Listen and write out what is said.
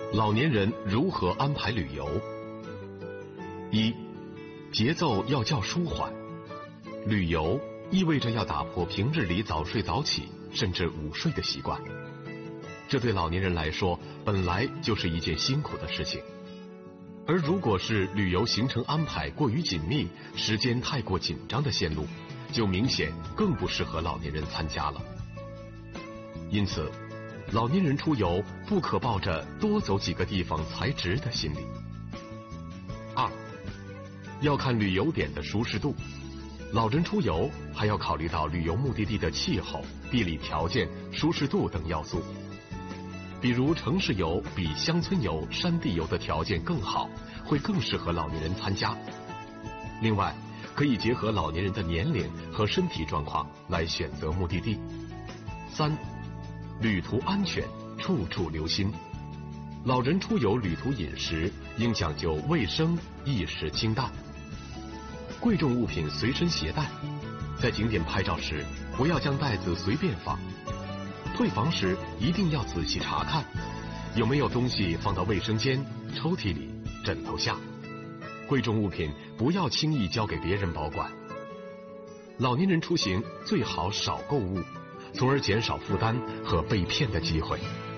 老年人如何安排旅游？一、节奏要较舒缓。旅游意味着要打破平日里早睡早起甚至午睡的习惯，这对老年人来说本来就是一件辛苦的事情。而如果是旅游行程安排过于紧密、时间太过紧张的线路，就明显更不适合老年人参加了。因此，老年人出游不可抱着多走几个地方才值的心理。二、要看旅游点的舒适度。老人出游还要考虑到旅游目的地的气候、地理条件、舒适度等要素。比如城市游比乡村游、山地游的条件更好，会更适合老年人参加。另外，可以结合老年人的年龄和身体状况来选择目的地。三、旅途安全，处处留心。老人出游旅途饮食应讲究卫生、宜食清淡。贵重物品随身携带，在景点拍照时不要将袋子随便放。退房时一定要仔细查看，有没有东西放到卫生间、抽屉里、枕头下。贵重物品不要轻易交给别人保管。老年人出行最好少购物，从而减少负担和被骗的机会。